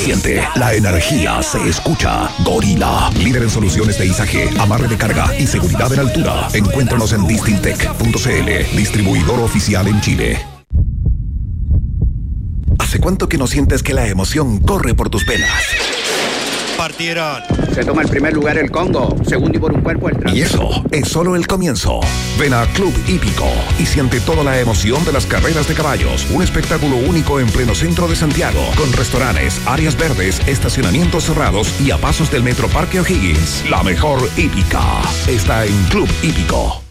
Siente, la energía se escucha. Gorila, líder en soluciones de izaje, amarre de carga y seguridad en altura. Encuéntranos en distintec.cl, distribuidor oficial en Chile. ¿Hace cuánto que no sientes que la emoción corre por tus venas? Partieron. Se toma el primer lugar el Congo, segundo y por un cuerpo el Trans. Y eso es solo el comienzo. Ven a Club Hípico y siente toda la emoción de las carreras de caballos. Un espectáculo único en pleno centro de Santiago, con restaurantes, áreas verdes, estacionamientos cerrados y a pasos del Metro Parque O'Higgins. La mejor hípica está en Club Hípico.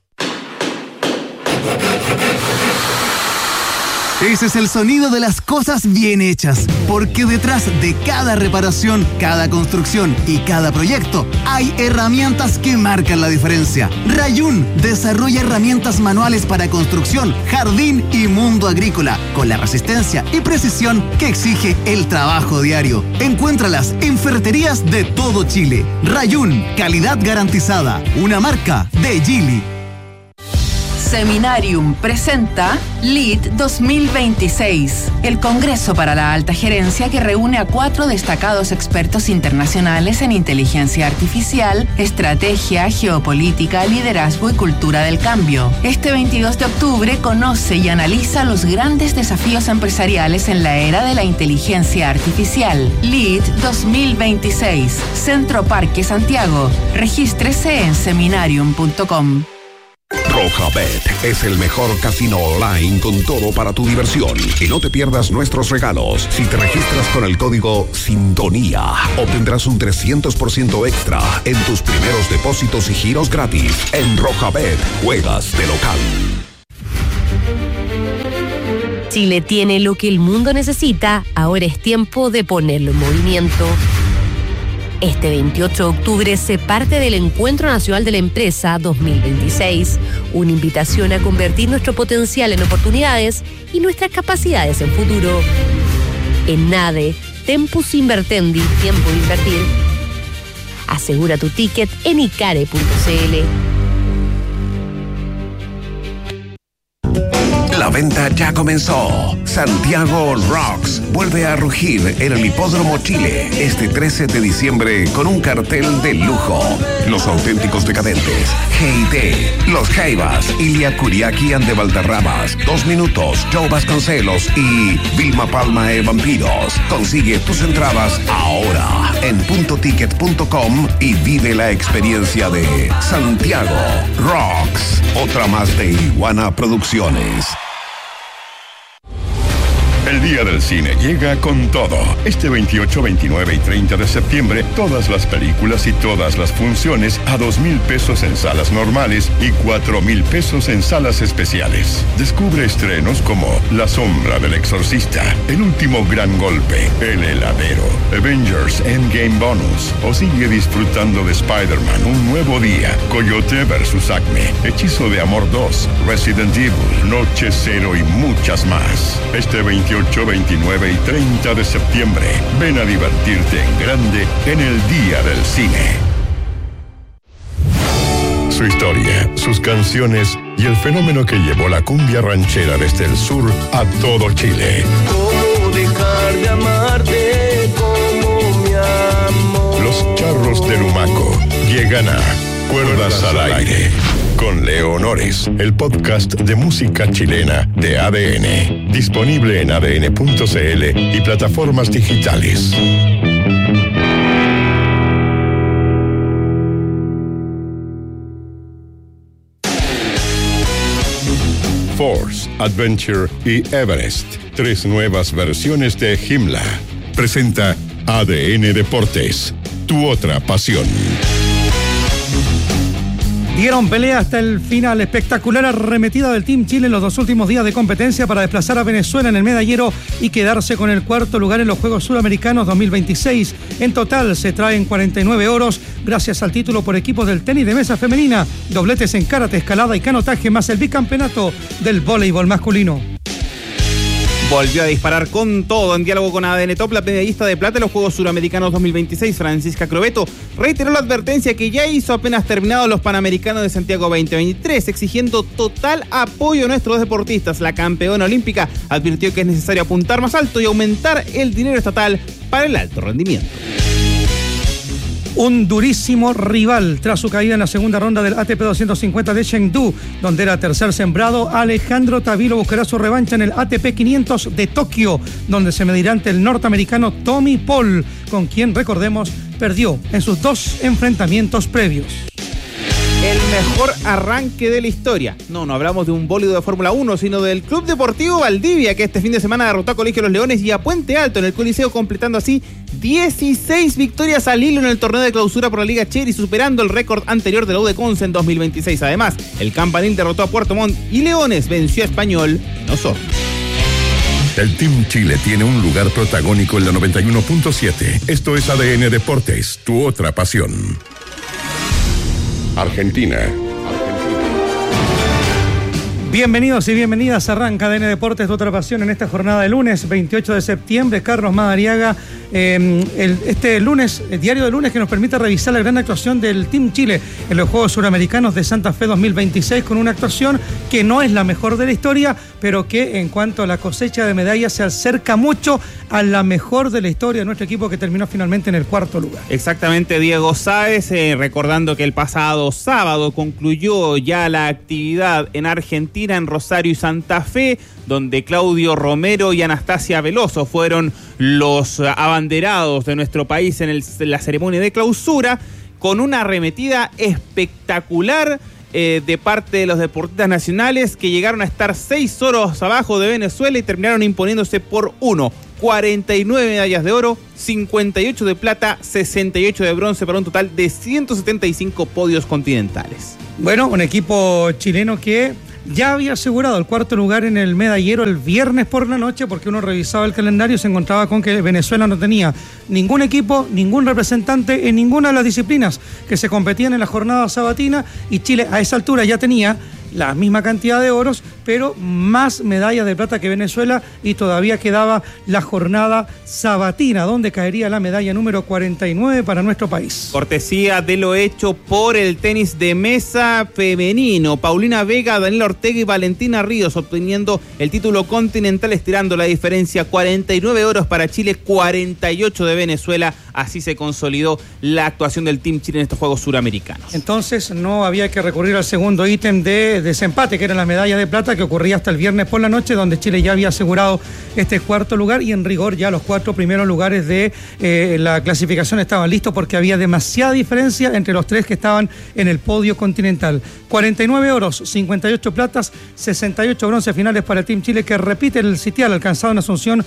Ese es el sonido de las cosas bien hechas, porque detrás de cada reparación, cada construcción y cada proyecto hay herramientas que marcan la diferencia. Rayún desarrolla herramientas manuales para construcción, jardín y mundo agrícola, con la resistencia y precisión que exige el trabajo diario. Encuéntralas en ferreterías de todo Chile. Rayún, calidad garantizada, una marca de Geely. Seminarium presenta LEAD 2026, el Congreso para la Alta Gerencia que reúne a 4 destacados expertos internacionales en inteligencia artificial, estrategia, geopolítica, liderazgo y cultura del cambio. Este 22 de octubre conoce y analiza los grandes desafíos empresariales en la era de la inteligencia artificial. LEAD 2026, Centro Parque Santiago. Regístrese en seminarium.com. Rojabet es el mejor casino online con todo para tu diversión. Y no te pierdas nuestros regalos. Si te registras con el código SINTONÍA, obtendrás un 300% extra en tus primeros depósitos y giros gratis. En Rojabet, juegas de local. Chile tiene lo que el mundo necesita, ahora es tiempo de ponerlo en movimiento. Este 28 de octubre se parte del Encuentro Nacional de la Empresa 2026, una invitación a convertir nuestro potencial en oportunidades y nuestras capacidades en futuro. En NADE, Tempus Invertendi, tiempo de invertir. Asegura tu ticket en icare.cl. La venta ya comenzó. Santiago Rocks vuelve a rugir en el Hipódromo Chile este 13 de diciembre con un cartel de lujo. Los auténticos decadentes, G&T, Los Jaivas, Ilia Kuriaki and de Valderramas, 2 Minutos, Joe Vasconcelos y Vilma Palma e Vampiros. Consigue tus entradas ahora en puntoticket.com y vive la experiencia de Santiago Rocks, otra más de Iguana Producciones. El Día del Cine llega con todo. Este 28, 29 y 30 de septiembre, todas las películas y todas las funciones a 2,000 pesos en salas normales y 4,000 pesos en salas especiales. Descubre estrenos como La Sombra del Exorcista, El Último Gran Golpe, El Heladero, Avengers Endgame Bonus, o sigue disfrutando de Spider-Man Un Nuevo Día, Coyote vs. Acme, Hechizo de Amor 2, Resident Evil, Noche Cero y muchas más. Este 28, 29 y 30 de septiembre, ven a divertirte en grande en el Día del Cine. Su historia, sus canciones y el fenómeno que llevó la cumbia ranchera desde el sur a todo Chile. ¿Cómo dejar de amarte como mi amor? Los Charros del Humaco llegan a Cuerdas al Aire con Leo Honores, el podcast de música chilena de ADN, disponible en adn.cl y plataformas digitales. Force, Adventure y Everest, 3 nuevas versiones de Himmler. Presenta ADN Deportes, tu otra pasión. Dieron pelea hasta el final. Espectacular arremetida del Team Chile en los 2 últimos días de competencia para desplazar a Venezuela en el medallero y quedarse con el 4º lugar en los Juegos Sudamericanos 2026. En total se traen 49 oros gracias al título por equipos del tenis de mesa femenina, dobletes en karate, escalada y canotaje, más el bicampeonato del voleibol masculino. Volvió a disparar con todo. En diálogo con ADN Top, la medallista de plata en los Juegos Suramericanos 2026, Francisca Crobeto, reiteró la advertencia que ya hizo apenas terminados los Panamericanos de Santiago 2023, exigiendo total apoyo a nuestros deportistas. La campeona olímpica advirtió que es necesario apuntar más alto y aumentar el dinero estatal para el alto rendimiento. Un durísimo rival tras su caída en la segunda ronda del ATP 250 de Chengdu, donde era tercer sembrado. Alejandro Tavilo buscará su revancha en el ATP 500 de Tokio, donde se medirá ante el norteamericano Tommy Paul, con quien, recordemos, perdió en sus 2 enfrentamientos previos. El mejor arranque de la historia. No hablamos de un bólido de Fórmula 1, sino del Club Deportivo Valdivia, que este fin de semana derrotó a Colegio Los Leones y a Puente Alto en el Coliseo, completando así 16 victorias al hilo en el torneo de clausura por la Liga Cherry, superando el récord anterior de la U de Conce en 2026. Además, el Campanil derrotó a Puerto Montt y Leones venció a Español en Osorno. El Team Chile tiene un lugar protagónico en la 91.7. Esto es ADN Deportes, tu otra pasión. Argentina. Bienvenidos y bienvenidas. Arranca ADN Deportes, tu otra pasión, en esta jornada de lunes 28 de septiembre. Carlos Madariaga, este lunes, el diario de lunes que nos permite revisar la gran actuación del Team Chile en los Juegos Suramericanos de Santa Fe 2026, con una actuación que no es la mejor de la historia, pero que en cuanto a la cosecha de medallas se acerca mucho a la mejor de la historia de nuestro equipo, que terminó finalmente en el 4º lugar. Exactamente, Diego Sáez, recordando que el pasado sábado concluyó ya la actividad en Argentina, en Rosario y Santa Fe, donde Claudio Romero y Anastasia Veloso fueron los abanderados de nuestro país en la ceremonia de clausura, con una arremetida espectacular de parte de los deportistas nacionales, que llegaron a estar 6 oros abajo de Venezuela y terminaron imponiéndose por 1. 49 medallas de oro, 58 de plata, 68 de bronce, para un total de 175 podios continentales. Bueno, un equipo chileno que ya había asegurado el 4º lugar en el medallero el viernes por la noche, porque uno revisaba el calendario y se encontraba con que Venezuela no tenía ningún equipo, ningún representante en ninguna de las disciplinas que se competían en la jornada sabatina, y Chile a esa altura ya tenía la misma cantidad de oros, pero más medallas de plata que Venezuela, y todavía quedaba la jornada sabatina, donde caería la medalla número 49 para nuestro país. Cortesía de lo hecho por el tenis de mesa femenino. Paulina Vega, Daniela Ortega y Valentina Ríos obteniendo el título continental, estirando la diferencia. 49 oros para Chile, 48 de Venezuela. Así se consolidó la actuación del Team Chile en estos Juegos Suramericanos. Entonces no había que recurrir al segundo ítem de desempate, que era la medalla de plata, que ocurría hasta el viernes por la noche, donde Chile ya había asegurado este 4º lugar, y en rigor ya los 4 primeros lugares de la clasificación estaban listos, porque había demasiada diferencia entre los 3 que estaban en el podio continental. 49 oros, 58 platas, 68 bronces finales para el Team Chile, que repite el sitial alcanzado en Asunción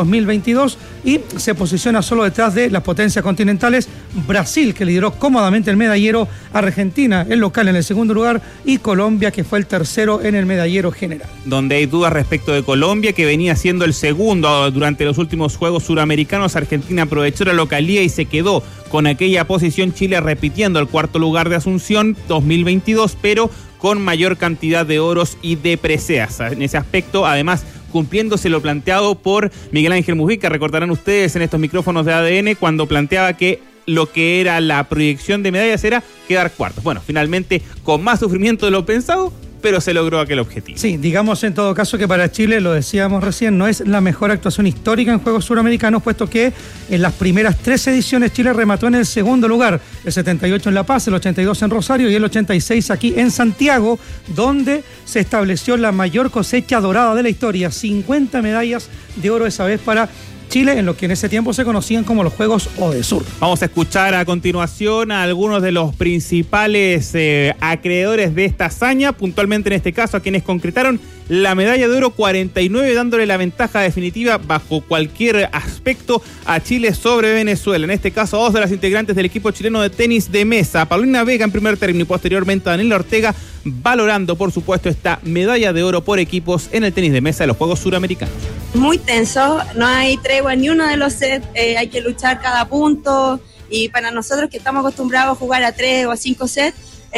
2022 y se posiciona solo detrás de las potencias continentales: Brasil, que lideró cómodamente el medallero, Argentina, el local, en el 2º lugar, y Colombia, que fue el 3º en el medallero general. Donde hay dudas respecto de Colombia, que venía siendo el 2º durante los últimos Juegos Suramericanos. Argentina aprovechó la localía y se quedó con aquella posición. Chile repitiendo el 4º lugar de Asunción 2022, pero con mayor cantidad de oros y de preseas. En ese aspecto, además, cumpliéndose lo planteado por Miguel Ángel Mujica. Recordarán ustedes en estos micrófonos de ADN cuando planteaba que lo que era la proyección de medallas era quedar cuartos. Bueno, finalmente, con más sufrimiento de lo pensado, pero se logró aquel objetivo. Sí, digamos en todo caso que para Chile, lo decíamos recién, no es la mejor actuación histórica en Juegos Suramericanos, puesto que en las primeras 3 ediciones Chile remató en el 2º lugar, el 78 en La Paz, el 82 en Rosario y el 86 aquí en Santiago, donde se estableció la mayor cosecha dorada de la historia, 50 medallas de oro esa vez para Chile, en lo que en ese tiempo se conocían como los Juegos Odesur. Vamos a escuchar a continuación a algunos de los principales acreedores de esta hazaña, puntualmente en este caso a quienes concretaron la medalla de oro 49, dándole la ventaja definitiva bajo cualquier aspecto a Chile sobre Venezuela. En este caso, 2 de las integrantes del equipo chileno de tenis de mesa, Paulina Vega en primer término y posteriormente Daniela Ortega, valorando por supuesto esta medalla de oro por equipos en el tenis de mesa de los Juegos Suramericanos. Muy tenso, no hay tregua en ni uno de los sets, hay que luchar cada punto, y para nosotros que estamos acostumbrados a jugar a 3 o a 5 sets,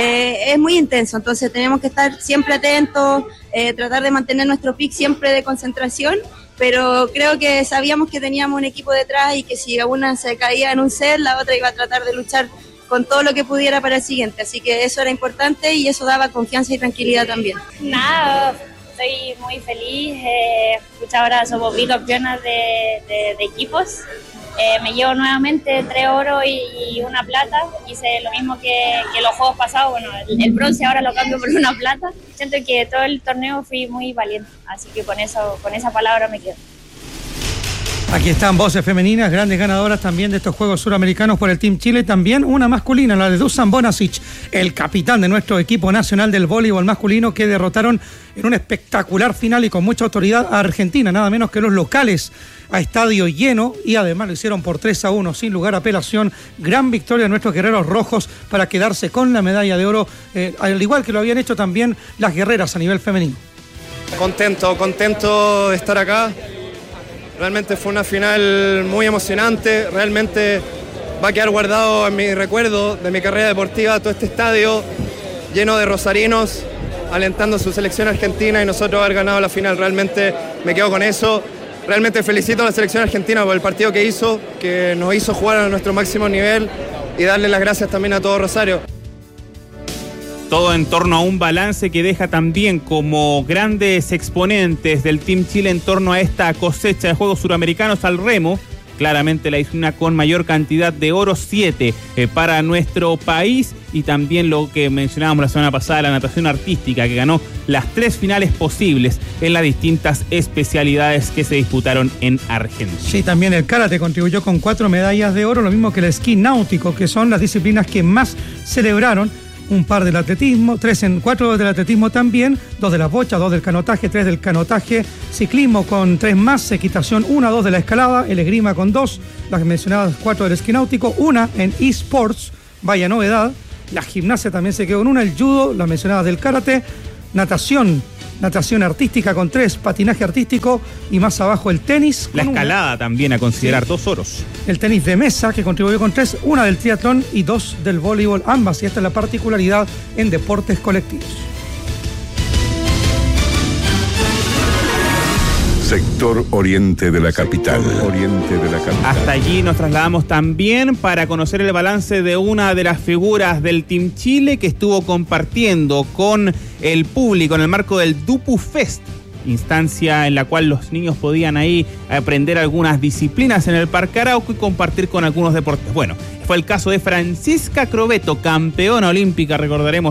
es muy intenso, entonces tenemos que estar siempre atentos, tratar de mantener nuestro pick siempre de concentración pero creo que sabíamos que teníamos un equipo detrás y que si una se caía en un set, la otra iba a tratar de luchar con todo lo que pudiera para el siguiente, así que eso era importante y eso daba confianza y tranquilidad también. Nada, estoy muy feliz, ahora somos bicampeonas de equipos, me llevo nuevamente 3 oros y una plata, hice lo mismo que los juegos pasados, bueno, el bronce ahora lo cambio por una plata, siento que todo el torneo fui muy valiente, así que con esa palabra me quedo. Aquí están voces femeninas, grandes ganadoras también de estos Juegos Suramericanos por el Team Chile. También una masculina, la de Dusan Bonasic, el capitán de nuestro equipo nacional del voleibol masculino, que derrotaron en un espectacular final y con mucha autoridad a Argentina, nada menos que los locales, a estadio lleno, y además lo hicieron por 3-1, sin lugar a apelación. Gran victoria de nuestros guerreros rojos para quedarse con la medalla de oro, al igual que lo habían hecho también las guerreras a nivel femenino. Contento de estar acá. Realmente fue una final muy emocionante, realmente va a quedar guardado en mi recuerdo de mi carrera deportiva todo este estadio lleno de rosarinos alentando a su selección argentina y nosotros haber ganado la final. Realmente me quedo con eso. Realmente felicito a la selección argentina por el partido que hizo, que nos hizo jugar a nuestro máximo nivel y darle las gracias también a todo Rosario. Todo en torno a un balance que deja también como grandes exponentes del Team Chile en torno a esta cosecha de Juegos Suramericanos al remo. Claramente la disciplina con mayor cantidad de oro, 7 para nuestro país, y también lo que mencionábamos la semana pasada, la natación artística, que ganó las 3 finales posibles en las distintas especialidades que se disputaron en Argentina. Sí, también el karate contribuyó con 4 medallas de oro, lo mismo que el esquí náutico, que son las disciplinas que más celebraron. Un par del atletismo, 4 del atletismo también, 2 de las bochas, 2 del canotaje, 3 del canotaje, ciclismo con 3 más, equitación 1, 2 de la escalada, el esgrima con 2, las mencionadas 4 del esquí náutico, 1 en eSports, vaya novedad, la gimnasia también se quedó con 1, el judo, las mencionadas del karate, natación artística con 3, patinaje artístico y más abajo el tenis. La escalada también a considerar, 2 oros. El tenis de mesa, que contribuyó con 3, 1 del triatlón y 2 del voleibol, ambas, y esta es la particularidad en deportes colectivos. Sector oriente de la capital. Hasta allí nos trasladamos también para conocer el balance de una de las figuras del Team Chile que estuvo compartiendo con el público en el marco del Dupu Fest, instancia en la cual los niños podían ahí aprender algunas disciplinas en el Parque Arauco y compartir con algunos deportes. Bueno, fue el caso de Francisca Crobeto, campeona olímpica, recordaremos,